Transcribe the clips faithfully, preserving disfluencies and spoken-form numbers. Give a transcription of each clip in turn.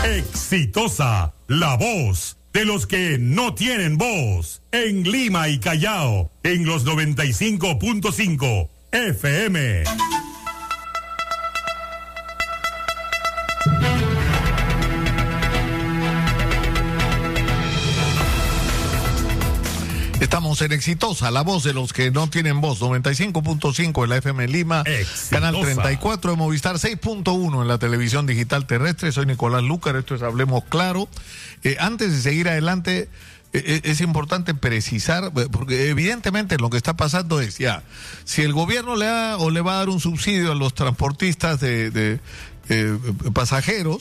Exitosa, la voz de los que no tienen voz. En Lima y Callao, en los noventa y cinco punto cinco F M. Estamos en Exitosa, la voz de los que no tienen voz, noventa y cinco punto cinco en la F M Lima, Exitosa. Canal treinta y cuatro de Movistar, seis punto uno en la televisión digital terrestre. Soy Nicolás Lucar, esto es Hablemos Claro. Eh, antes de seguir adelante, eh, es importante precisar, porque evidentemente lo que está pasando es, ya, si el gobierno le da o le va a dar un subsidio a los transportistas de, de eh, pasajeros,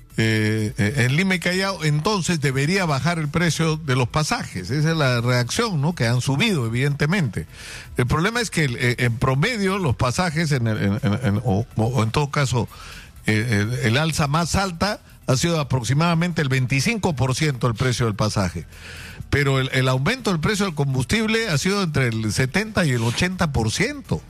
Eh, eh, en Lima y Callao, entonces debería bajar el precio de los pasajes. Esa es la reacción, ¿no? Que han subido, evidentemente. El problema es que eh, en promedio los pasajes, en, el, en, en, en, o, o en todo caso, eh, el, el alza más alta ha sido aproximadamente el veinticinco por ciento del precio del pasaje. Pero el, el aumento del precio del combustible ha sido entre el setenta y el ochenta por ciento.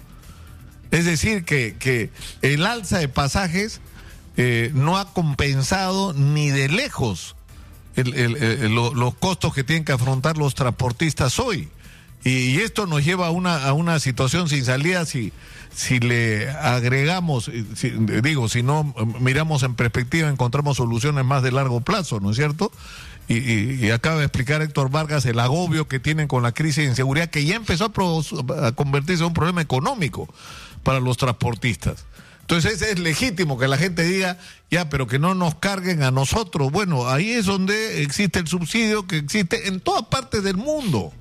Es decir, que, que el alza de pasajes Eh, no ha compensado ni de lejos el, el, el, lo, los costos que tienen que afrontar los transportistas hoy. Y, y esto nos lleva a una, a una situación sin salida si, si le agregamos, si, digo, si no miramos en perspectiva, encontramos soluciones más de largo plazo, ¿no es cierto? Y, y, y acaba de explicar Héctor Vargas el agobio que tienen con la crisis de inseguridad, que ya empezó a, pro, a convertirse en un problema económico para los transportistas. Entonces es legítimo que la gente diga, ya, pero que no nos carguen a nosotros. Bueno, ahí es donde existe el subsidio que existe en todas partes del mundo,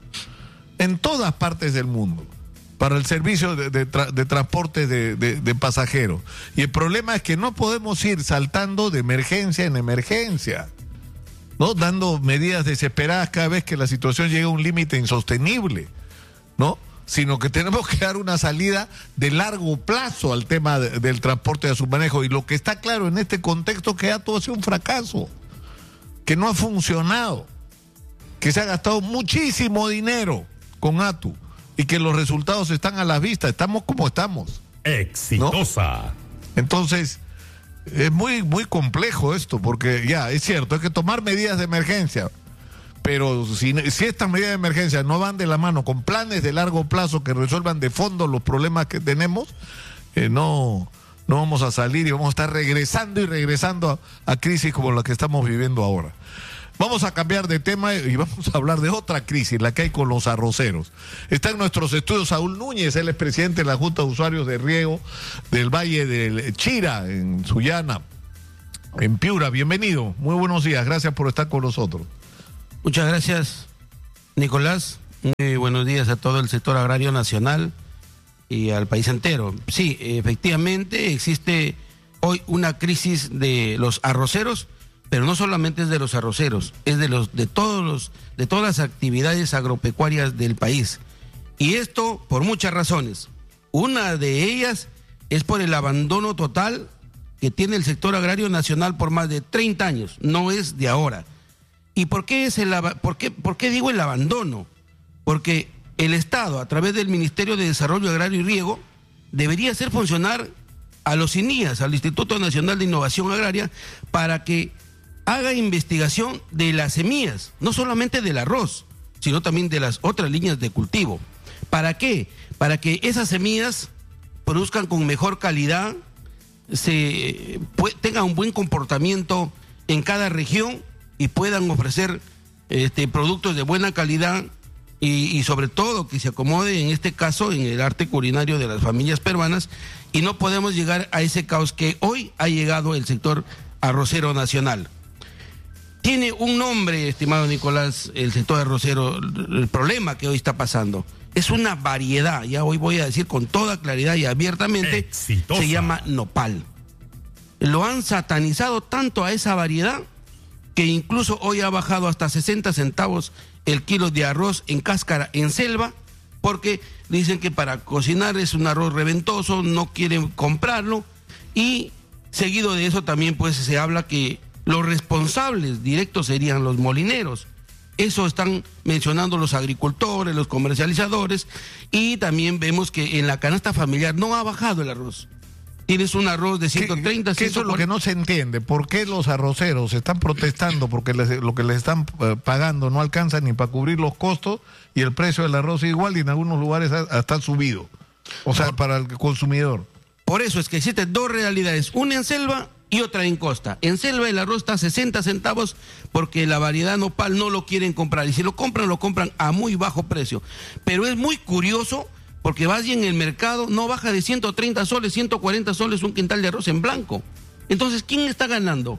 en todas partes del mundo, para el servicio de, de, tra de transporte de, de, de pasajeros. Y el problema es que no podemos ir saltando de emergencia en emergencia, ¿no? Dando medidas desesperadas cada vez que la situación llega a un límite insostenible, ¿no? Sino que tenemos que dar una salida de largo plazo al tema de, del transporte y a su manejo. Y lo que está claro en este contexto es que ya todo ha sido un fracaso, que no ha funcionado, que se ha gastado muchísimo dinero con ATU y que los resultados están a la vista. Estamos como estamos. Exitosa. ¿No? Entonces, es muy, muy complejo esto, porque ya, es cierto, hay que tomar medidas de emergencia. Pero si, si estas medidas de emergencia no van de la mano con planes de largo plazo que resuelvan de fondo los problemas que tenemos, eh, no, no vamos a salir y vamos a estar regresando y regresando a, a crisis como la que estamos viviendo ahora. Vamos a cambiar de tema y vamos a hablar de otra crisis, la que hay con los arroceros. Está en nuestros estudios Saúl Núñez, él es presidente de la Junta de Usuarios de Riego del Valle del Chira, en Sullana, en Piura. Bienvenido, muy buenos días, gracias por estar con nosotros. Muchas gracias, Nicolás. Muy buenos días a todo el sector agrario nacional y al país entero. Sí, efectivamente existe hoy una crisis de los arroceros, pero no solamente es de los arroceros, es de los de todos los de todas las actividades agropecuarias del país. Y esto por muchas razones. Una de ellas es por el abandono total que tiene el sector agrario nacional por más de treinta años, no es de ahora. ¿Y por qué, es el, por, qué, por qué digo el abandono? Porque el Estado, a través del Ministerio de Desarrollo Agrario y Riego, debería hacer funcionar a los I N I A S, al Instituto Nacional de Innovación Agraria, para que haga investigación de las semillas, no solamente del arroz, sino también de las otras líneas de cultivo. ¿Para qué? Para que esas semillas produzcan con mejor calidad, se, tengan un buen comportamiento en cada región y puedan ofrecer este, productos de buena calidad y, y sobre todo que se acomode en este caso en el arte culinario de las familias peruanas, y no podemos llegar a ese caos que hoy ha llegado el sector arrocero nacional. Tiene un nombre, estimado Nicolás, el sector arrocero, el problema que hoy está pasando. Es una variedad, ya hoy voy a decir con toda claridad y abiertamente, Exitosa. Se llama nopal. Lo han satanizado tanto a esa variedad que incluso hoy ha bajado hasta sesenta centavos el kilo de arroz en cáscara en selva, porque dicen que para cocinar es un arroz reventoso, no quieren comprarlo, y seguido de eso también pues se habla que los responsables directos serían los molineros. Eso están mencionando los agricultores, los comercializadores, y también vemos que en la canasta familiar no ha bajado el arroz. tienes un arroz de ciento treinta, que eso es lo que no se entiende. ¿Por qué los arroceros están protestando? Porque les, lo que les están eh, pagando no alcanza ni para cubrir los costos y el precio del arroz es igual y en algunos lugares hasta ha subido. O sea, por, para el consumidor. Por eso es que existen dos realidades, una en selva y otra en costa. En selva el arroz está a sesenta centavos porque la variedad nopal no lo quieren comprar. Y si lo compran, lo compran a muy bajo precio. Pero es muy curioso porque vas y en el mercado no baja de ciento treinta soles, ciento cuarenta soles un quintal de arroz en blanco. Entonces, ¿quién está ganando?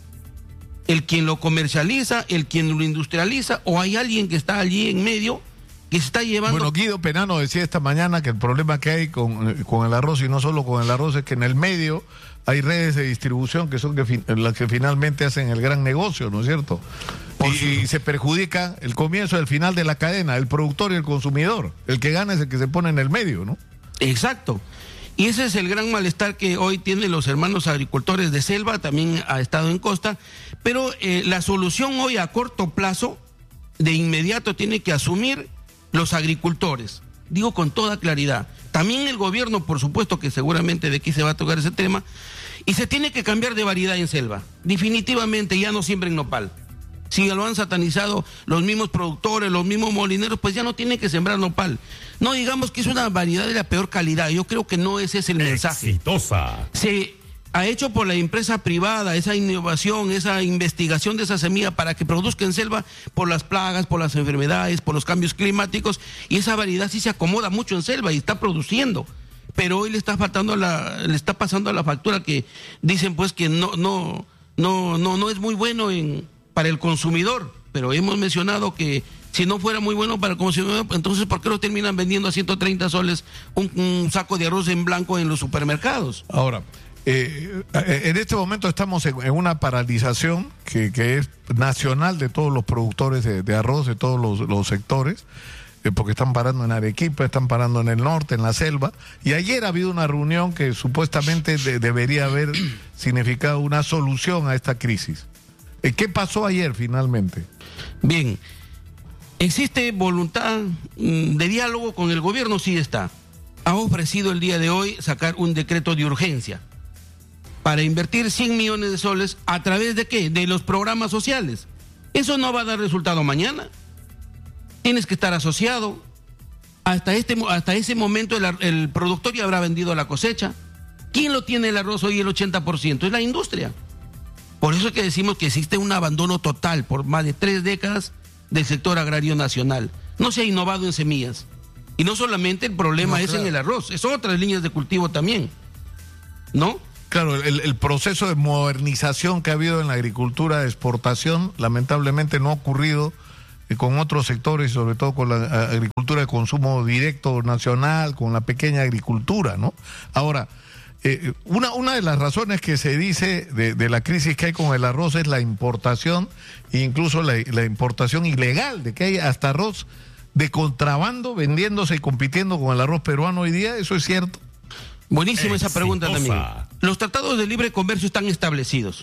¿El quien lo comercializa, el quien lo industrializa, o hay alguien que está allí en medio que se está llevando? Bueno, Guido Penano decía esta mañana que el problema que hay con, con el arroz, y no solo con el arroz, es que en el medio hay redes de distribución que son que fin, las que finalmente hacen el gran negocio, ¿no es cierto? Y, y se perjudica el comienzo y el final de la cadena, el productor y el consumidor. El que gana es el que se pone en el medio, ¿no? Exacto. Y ese es el gran malestar que hoy tienen los hermanos agricultores de selva, también ha estado en costa, pero eh, la solución hoy a corto plazo, de inmediato tiene que asumir los agricultores, digo con toda claridad. También el gobierno, por supuesto que seguramente de aquí se va a tocar ese tema, y se tiene que cambiar de variedad en selva. Definitivamente ya no siembren nopal. Si lo han satanizado los mismos productores, los mismos molineros, pues ya no tienen que sembrar nopal. No digamos que es una variedad de la peor calidad, yo creo que no ese es el mensaje. Exitosa. Se ha hecho por la empresa privada esa innovación, esa investigación de esa semilla para que produzca en selva por las plagas, por las enfermedades, por los cambios climáticos, y esa variedad sí se acomoda mucho en selva y está produciendo. Pero hoy le está faltando la, le está pasando a la factura que dicen pues que no, no, no, no, no es muy bueno en para el consumidor, pero hemos mencionado que si no fuera muy bueno para el consumidor, entonces ¿por qué lo terminan vendiendo a ciento treinta soles un, un saco de arroz en blanco en los supermercados? Ahora, eh, en este momento estamos en, en una paralización que, que es nacional de todos los productores de, de arroz, de todos los, los sectores, eh, porque están parando en Arequipa, están parando en el norte, en la selva, y ayer ha habido una reunión que supuestamente de, debería haber significado una solución a esta crisis. ¿Qué pasó ayer finalmente? Bien, ¿existe voluntad de diálogo con el gobierno? Sí está. Ha ofrecido el día de hoy sacar un decreto de urgencia para invertir cien millones de soles a través de ¿qué? De los programas sociales. Eso no va a dar resultado mañana. Tienes que estar asociado. Hasta, este, hasta ese momento el, el productor ya habrá vendido la cosecha. ¿Quién lo tiene el arroz hoy el ochenta por ciento? Es la industria. Por eso es que decimos que existe un abandono total por más de tres décadas del sector agrario nacional. No se ha innovado en semillas. Y no solamente el problema no, es claro. en el arroz, es otras líneas de cultivo también, ¿no? Claro, el, el proceso de modernización que ha habido en la agricultura de exportación lamentablemente no ha ocurrido eh, con otros sectores, sobre todo con la agricultura de consumo directo nacional, con la pequeña agricultura, ¿no? Ahora, Eh, una, una de las razones que se dice de, de la crisis que hay con el arroz es la importación, e incluso la, la importación ilegal, de que hay hasta arroz de contrabando vendiéndose y compitiendo con el arroz peruano hoy día. ¿Eso es cierto? Buenísima esa pregunta también. Los tratados de libre comercio están establecidos.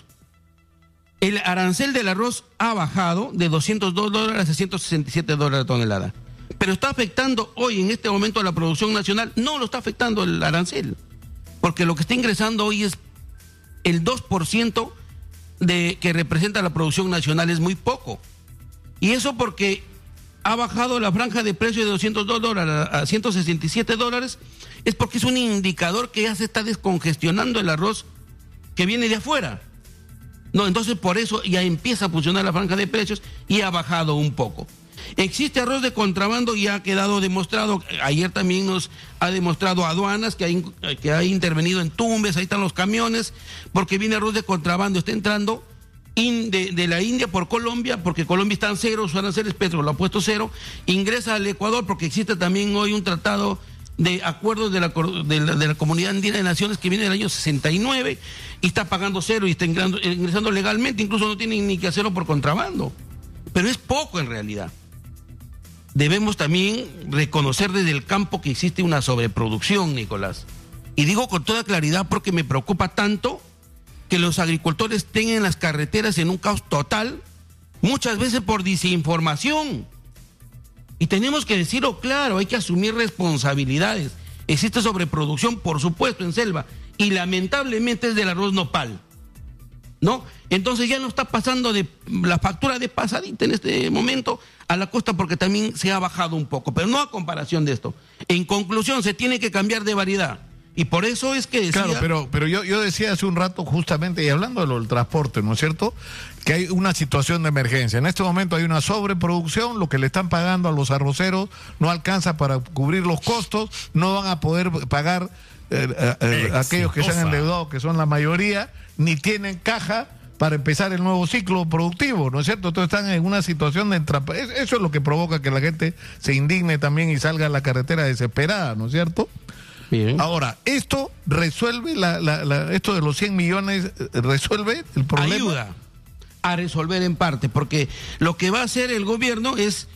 El arancel del arroz ha bajado de doscientos dos dólares a ciento sesenta y siete dólares la tonelada. Pero está afectando hoy, en este momento, a la producción nacional. No lo está afectando el arancel. Porque lo que está ingresando hoy es el dos por ciento de que representa la producción nacional, es muy poco. Y eso porque ha bajado la franja de precio de doscientos dos dólares a ciento sesenta y siete dólares, es porque es un indicador que ya se está descongestionando el arroz que viene de afuera. No, entonces por eso ya empieza a funcionar la franja de precios y ha bajado un poco. Existe arroz de contrabando y ha quedado demostrado, ayer también nos ha demostrado aduanas que ha, que ha intervenido en Tumbes, ahí están los camiones, porque viene arroz de contrabando, está entrando in, de, de la India por Colombia, porque Colombia está en cero, su arancel es Petro, lo ha puesto cero, ingresa al Ecuador porque existe también hoy un tratado de acuerdos de la, de la, de la Comunidad Andina de Naciones que viene del año sesenta y nueve y está pagando cero y está ingresando, ingresando legalmente, incluso no tienen ni que hacerlo por contrabando, pero es poco en realidad. Debemos también reconocer desde el campo que existe una sobreproducción, Nicolás. Y digo con toda claridad porque me preocupa tanto que los agricultores tengan las carreteras en un caos total, muchas veces por desinformación. Y tenemos que decirlo claro, hay que asumir responsabilidades. Existe sobreproducción, por supuesto, en selva, y lamentablemente es del arroz nopal, ¿no? Entonces ya no está pasando de la factura de pasadita en este momento a la costa, porque también se ha bajado un poco, pero no a comparación de esto. En conclusión, se tiene que cambiar de variedad. Y por eso es que decía... Claro, pero, pero yo, yo decía hace un rato justamente, y hablando de lo del transporte, ¿no es cierto?, que hay una situación de emergencia. En este momento hay una sobreproducción, lo que le están pagando a los arroceros no alcanza para cubrir los costos, no van a poder pagar eh, eh, eh, aquellos que se han endeudado, que son la mayoría, ni tienen caja para empezar el nuevo ciclo productivo, ¿no es cierto? Entonces están en una situación de entrapa. Eso es lo que provoca que la gente se indigne también y salga a la carretera desesperada, ¿no es cierto? Bien. Ahora, ¿esto resuelve la, la, la, esto de los cien millones, resuelve el problema? Ayuda a resolver en parte, porque lo que va a hacer el gobierno es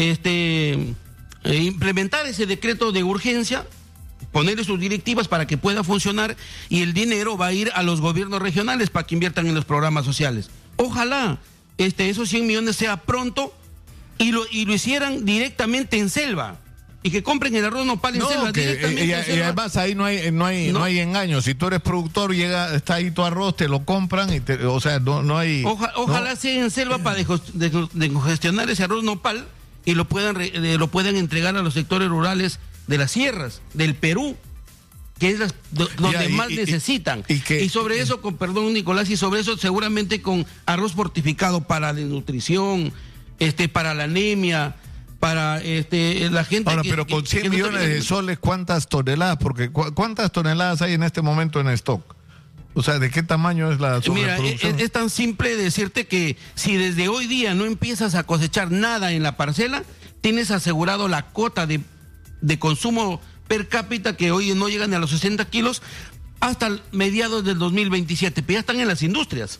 este eh, implementar ese decreto de urgencia, ponerle sus directivas para que pueda funcionar, y el dinero va a ir a los gobiernos regionales para que inviertan en los programas sociales. Ojalá este, esos cien millones sea pronto y lo, y lo hicieran directamente en selva. Y que compren el arroz nopal en no, selva que, directamente. y, en selva. y además ahí no hay no hay no. no hay engaño. Si tú eres productor, llega está ahí tu arroz, te lo compran y te, o sea, no no hay. Oja, ojalá ¿no? sea en selva para descongestionar ese arroz nopal y lo puedan re, lo puedan entregar a los sectores rurales de las sierras del Perú, que es las, do, donde ya, y, más y, necesitan. Y, y, que, y sobre eso, con perdón Nicolás, y sobre eso seguramente con arroz fortificado para la desnutrición, este, para la anemia, para este la gente. Ahora, que, pero con cien que, que millones no de soles, ¿cuántas toneladas? Porque cu ¿cuántas toneladas hay en este momento en stock? O sea, ¿de qué tamaño es la sobreproducción? Mira, es, es tan simple decirte que si desde hoy día no empiezas a cosechar nada en la parcela, tienes asegurado la cuota de, de consumo per cápita, que hoy no llegan a los sesenta kilos, hasta mediados del dos mil veintisiete. Pero ya están en las industrias.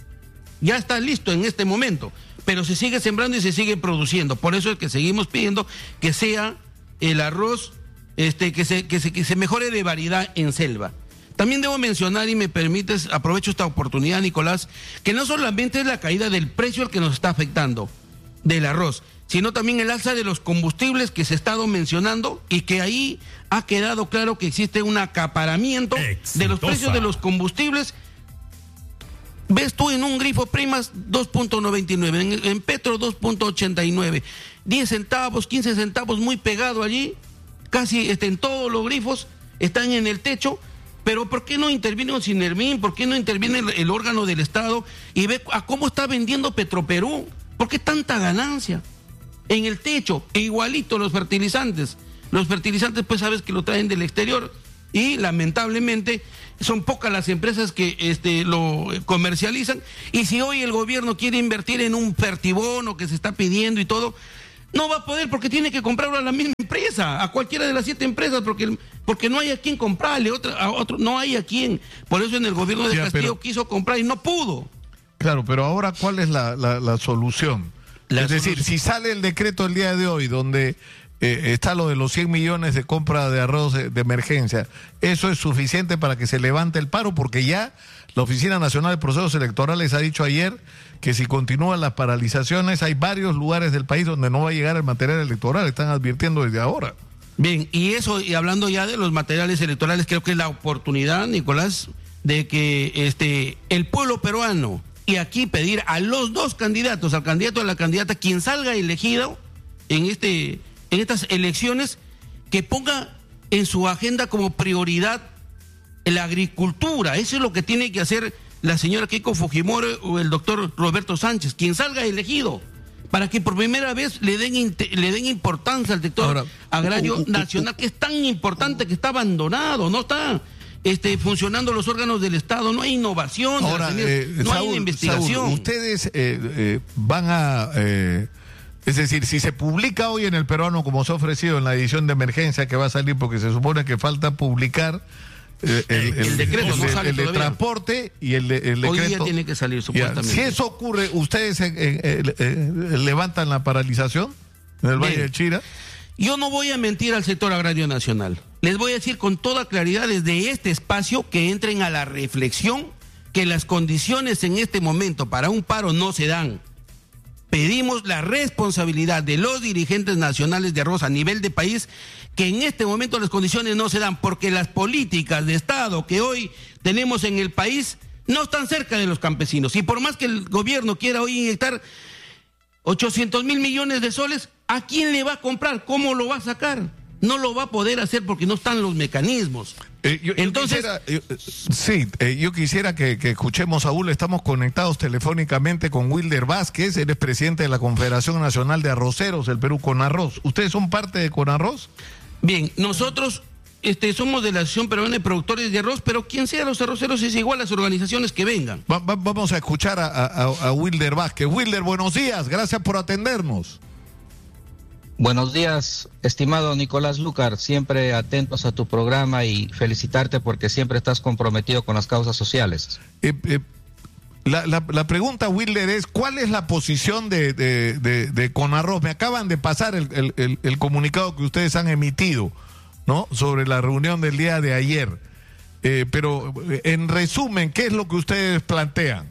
Ya está listo en este momento. Pero se sigue sembrando y se sigue produciendo. Por eso es que seguimos pidiendo que sea el arroz, este, que se, que se, que se mejore de variedad en selva. También debo mencionar, y me permites, aprovecho esta oportunidad, Nicolás, que no solamente es la caída del precio el que nos está afectando del arroz, sino también el alza de los combustibles que se ha estado mencionando, y que ahí ha quedado claro que existe un acaparamiento Exitosa. de los precios de los combustibles. Ves tú en un grifo primas dos punto noventa y nueve, en, en Petro dos punto ochenta y nueve, diez centavos, quince centavos, muy pegado allí, casi este, en todos los grifos están en el techo. Pero ¿por qué no interviene un Sinermin? ¿Por qué no interviene el, el órgano del Estado y ve a cómo está vendiendo Petroperú? ¿Por qué tanta ganancia? En el techo, e igualito los fertilizantes. Los fertilizantes, pues sabes que lo traen del exterior, y lamentablemente son pocas las empresas que este, lo comercializan. Y si hoy el gobierno quiere invertir en un fertibono que se está pidiendo y todo, no va a poder, porque tiene que comprarlo a la misma empresa, a cualquiera de las siete empresas, porque, porque no hay a quien comprarle, otra, a otro, no hay a quien. Por eso en el gobierno de ya, Castillo pero, quiso comprar y no pudo. Claro, pero ahora, ¿cuál es la, la, la solución? La es solución. decir, si sale el decreto el día de hoy, donde eh, está lo de los cien millones de compra de arroz de, de emergencia, ¿eso es suficiente para que se levante el paro? Porque ya la Oficina Nacional de Procesos Electorales ha dicho ayer que si continúan las paralizaciones, hay varios lugares del país donde no va a llegar el material electoral, están advirtiendo desde ahora. Bien, y eso, y hablando ya de los materiales electorales, creo que es la oportunidad, Nicolás, de que este el pueblo peruano, y aquí pedir a los dos candidatos, al candidato y a la candidata, quien salga elegido en este en estas elecciones, que ponga en su agenda como prioridad la agricultura. Eso es lo que tiene que hacer la señora Keiko Fujimori o el doctor Roberto Sánchez, quien salga elegido, para que por primera vez le den le den importancia al sector Ahora, agrario uh, uh, nacional, uh, uh, que es tan importante, que está abandonado, no está este, funcionando los órganos del Estado, no hay innovación, Ahora, eh, no Saúl, hay investigación. Saúl, ustedes eh, eh, van a... Eh, es decir, si se publica hoy en El Peruano, como se ha ofrecido en la edición de emergencia que va a salir, porque se supone que falta publicar eh, el, el, el decreto, el, no el, sale el de transporte y el, el decreto. Hoy día tiene que salir, supuestamente. Ya, si eso ocurre, ¿ustedes eh, eh, eh, levantan la paralización en el Valle del Chira? Yo no voy a mentir al sector agrario nacional. Les voy a decir con toda claridad desde este espacio que entren a la reflexión, que las condiciones en este momento para un paro no se dan. pedimos la responsabilidad de los dirigentes nacionales de arroz a nivel de país, que en este momento las condiciones no se dan, porque las políticas de Estado que hoy tenemos en el país no están cerca de los campesinos. Y por más que el gobierno quiera hoy inyectar ochocientos mil millones de soles, ¿a quién le va a comprar? ¿Cómo lo va a sacar? No lo va a poder hacer porque no están los mecanismos. Eh, yo, Entonces, yo quisiera, yo, sí, eh, yo quisiera que, que escuchemos a Saúl. Estamos conectados telefónicamente con Wilder Vázquez, él es presidente de la Confederación Nacional de Arroceros del Perú, Conarroz. ¿Ustedes son parte de Conarroz? Bien, nosotros este, somos de la Asociación Peruana de Productores de Arroz, pero quien sea los arroceros es igual a las organizaciones que vengan. Va, va, vamos a escuchar a, a, a Wilder Vázquez. Wilder, buenos días, gracias por atendernos. Buenos días, estimado Nicolás Lucar, siempre atentos a tu programa y felicitarte porque siempre estás comprometido con las causas sociales. Eh, eh, la, la, la pregunta, Wilder, es ¿cuál es la posición de, de, de, de Conarroz? Me acaban de pasar el, el, el, el comunicado que ustedes han emitido, ¿no?, sobre la reunión del día de ayer. Eh, pero, en resumen, ¿qué es lo que ustedes plantean?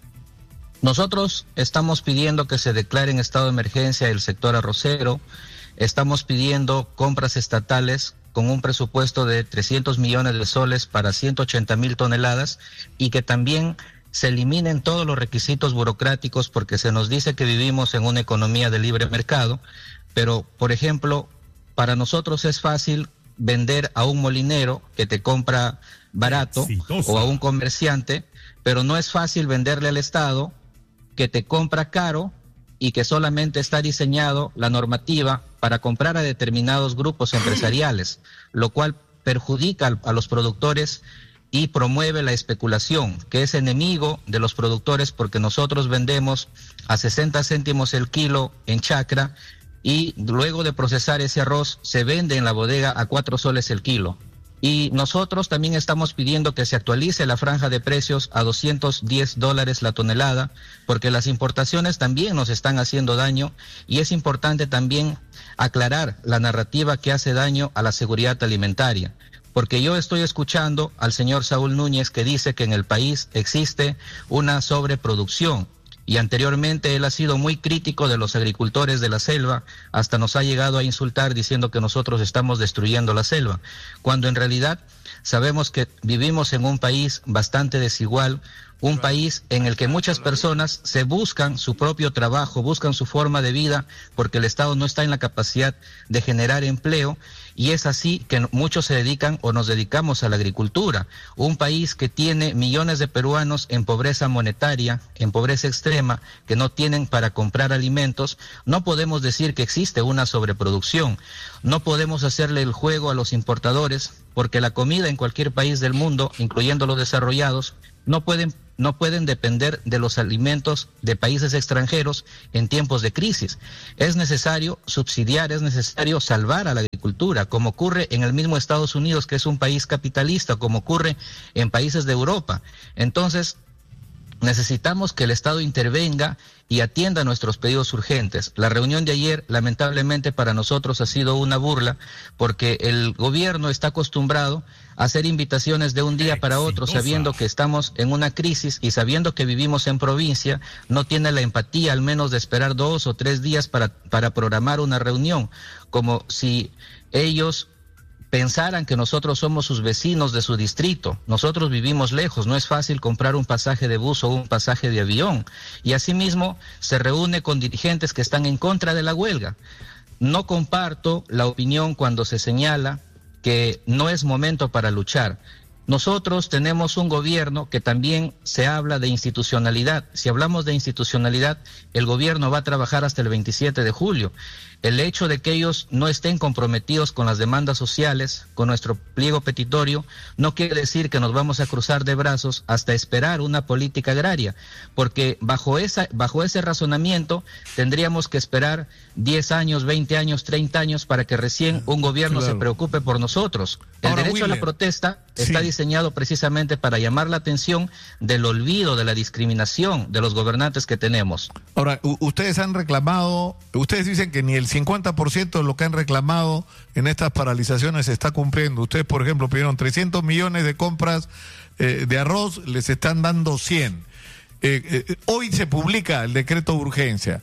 Nosotros estamos pidiendo que se declare en estado de emergencia el sector arrocero, estamos pidiendo compras estatales con un presupuesto de trescientos millones de soles para ciento ochenta mil toneladas y que también se eliminen todos los requisitos burocráticos porque se nos dice que vivimos en una economía de libre mercado, pero por ejemplo, para nosotros es fácil vender a un molinero que te compra barato o a un comerciante, pero no es fácil venderle al Estado que te compra caro y que solamente está diseñado la normativa para comprar a determinados grupos empresariales, lo cual perjudica a los productores y promueve la especulación, que es enemigo de los productores porque nosotros vendemos a sesenta céntimos el kilo en chacra y luego de procesar ese arroz se vende en la bodega a cuatro soles el kilo. Y nosotros también estamos pidiendo que se actualice la franja de precios a doscientos diez dólares la tonelada, porque las importaciones también nos están haciendo daño y es importante también aclarar la narrativa que hace daño a la seguridad alimentaria. Porque yo estoy escuchando al señor Saúl Núñez que dice que en el país existe una sobreproducción. Y anteriormente él ha sido muy crítico de los agricultores de la selva, hasta nos ha llegado a insultar diciendo que nosotros estamos destruyendo la selva, cuando en realidad sabemos que vivimos en un país bastante desigual, un país en el que muchas personas se buscan su propio trabajo, buscan su forma de vida, porque el Estado no está en la capacidad de generar empleo, y es así que muchos se dedican o nos dedicamos a la agricultura. Un país que tiene millones de peruanos en pobreza monetaria, en pobreza extrema, que no tienen para comprar alimentos, no podemos decir que existe una sobreproducción. No podemos hacerle el juego a los importadores, porque la comida en cualquier país del mundo, incluyendo los desarrollados, no pueden no pueden depender de los alimentos de países extranjeros en tiempos de crisis. Es necesario subsidiar, es necesario salvar a la agricultura, como ocurre en el mismo Estados Unidos, que es un país capitalista, como ocurre en países de Europa. Entonces, necesitamos que el Estado intervenga y atienda nuestros pedidos urgentes. La reunión de ayer, lamentablemente para nosotros, ha sido una burla, porque el gobierno está acostumbrado a hacer invitaciones de un día para otro, sabiendo que estamos en una crisis y sabiendo que vivimos en provincia, no tiene la empatía al menos de esperar dos o tres días para, para programar una reunión, como si ellos pensaran que nosotros somos sus vecinos de su distrito. Nosotros vivimos lejos, no es fácil comprar un pasaje de bus o un pasaje de avión. Y asimismo se reúne con dirigentes que están en contra de la huelga. No comparto la opinión cuando se señala que no es momento para luchar. Nosotros tenemos un gobierno que también se habla de institucionalidad. Si hablamos de institucionalidad, el gobierno va a trabajar hasta el veintisiete de julio. El hecho de que ellos no estén comprometidos con las demandas sociales, con nuestro pliego petitorio, no quiere decir que nos vamos a cruzar de brazos hasta esperar una política agraria, porque bajo esa, bajo ese razonamiento tendríamos que esperar diez años, veinte años, treinta años para que recién un gobierno claro. se preocupe por nosotros. El Ahora, derecho William, a la protesta está sí. diseñado precisamente para llamar la atención del olvido, de la discriminación de los gobernantes que tenemos. Ahora, ustedes han reclamado, ustedes dicen que ni el cincuenta por ciento de lo que han reclamado en estas paralizaciones se está cumpliendo. Ustedes, por ejemplo, pidieron trescientos millones de compras eh, de arroz, les están dando cien. Eh, eh, hoy se publica el decreto de urgencia.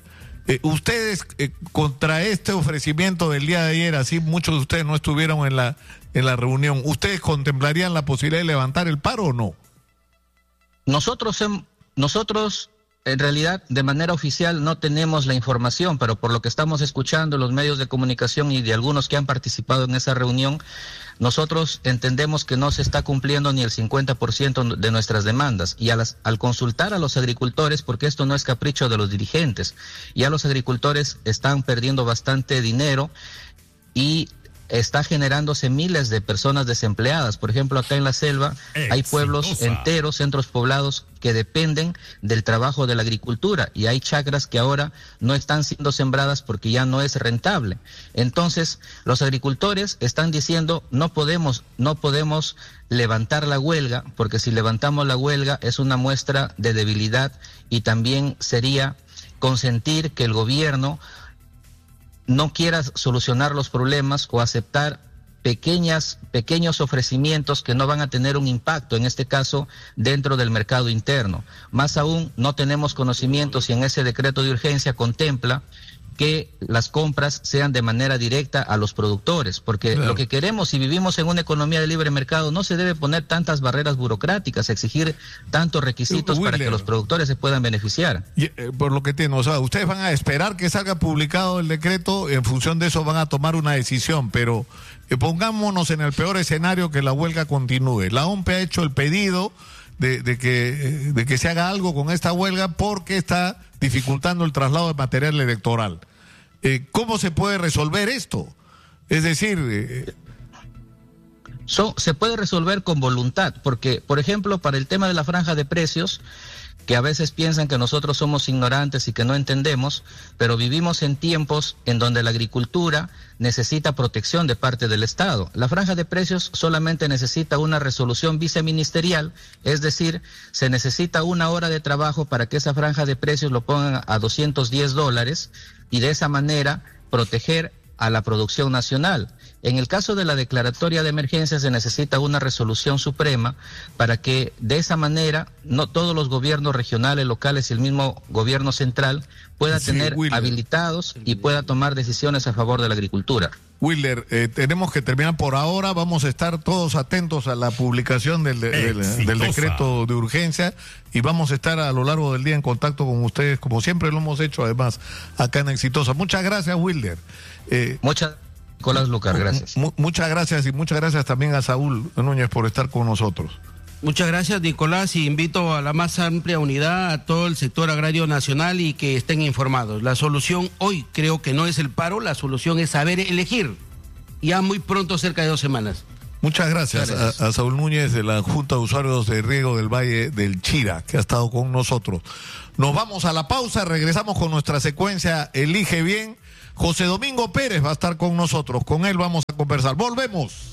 Eh, ustedes, eh, contra este ofrecimiento del día de ayer, así muchos de ustedes no estuvieron en la, en la reunión, ¿ustedes contemplarían la posibilidad de levantar el paro o no? Nosotros, nosotros en realidad de manera oficial no tenemos la información, pero por lo que estamos escuchando en los medios de comunicación y de algunos que han participado en esa reunión, nosotros entendemos que no se está cumpliendo ni el cincuenta por ciento de nuestras demandas. Y a las, al consultar a los agricultores, porque esto no es capricho de los dirigentes, ya los agricultores están perdiendo bastante dinero y está generándose miles de personas desempleadas. Por ejemplo, acá en la selva Exitosa. Hay pueblos enteros, centros poblados que dependen del trabajo de la agricultura y hay chacras que ahora no están siendo sembradas porque ya no es rentable. Entonces, los agricultores están diciendo no podemos, no podemos levantar la huelga, porque si levantamos la huelga es una muestra de debilidad y también sería consentir que el gobierno no quiera solucionar los problemas o aceptar pequeñas, pequeños ofrecimientos que no van a tener un impacto, en este caso, dentro del mercado interno. Más aún, no tenemos conocimiento si en ese decreto de urgencia contempla que las compras sean de manera directa a los productores, porque claro, lo que queremos, si vivimos en una economía de libre mercado, no se debe poner tantas barreras burocráticas, exigir tantos requisitos William, para que los productores se puedan beneficiar. Y, eh, por lo que entiendo, o sea, ustedes van a esperar que salga publicado el decreto, en función de eso van a tomar una decisión, pero eh, pongámonos en el peor escenario, que la huelga continúe. La O M P ha hecho el pedido de, de, que, de que se haga algo con esta huelga porque está dificultando el traslado de material electoral. Eh, ¿Cómo se puede resolver esto? Es decir... Eh... So, se puede resolver con voluntad, porque, por ejemplo, para el tema de la franja de precios, que a veces piensan que nosotros somos ignorantes y que no entendemos, pero vivimos en tiempos en donde la agricultura necesita protección de parte del Estado. La franja de precios solamente necesita una resolución viceministerial, es decir, se necesita una hora de trabajo para que esa franja de precios lo pongan a doscientos diez dólares y de esa manera proteger a la producción nacional. En el caso de la declaratoria de emergencia se necesita una resolución suprema para que de esa manera no todos los gobiernos regionales, locales y el mismo gobierno central pueda sí, tener Willer. habilitados y pueda tomar decisiones a favor de la agricultura. Willer, eh, tenemos que terminar por ahora, vamos a estar todos atentos a la publicación del, de, del, del decreto de urgencia y vamos a estar a lo largo del día en contacto con ustedes, como siempre lo hemos hecho además acá en Exitosa. Muchas gracias, Willer. Eh, Muchas Nicolás Lucar, gracias. Mu muchas gracias y muchas gracias también a Saúl Núñez por estar con nosotros. Muchas gracias, Nicolás, y invito a la más amplia unidad a todo el sector agrario nacional y que estén informados. La solución hoy creo que no es el paro, la solución es saber elegir, ya muy pronto, cerca de dos semanas. Muchas gracias, gracias. A, a Saúl Núñez de la Junta de Usuarios de Riego del Valle del Chira, que ha estado con nosotros. Nos vamos a la pausa, regresamos con nuestra secuencia Elige Bien. José Domingo Pérez va a estar con nosotros, con él vamos a conversar. Volvemos.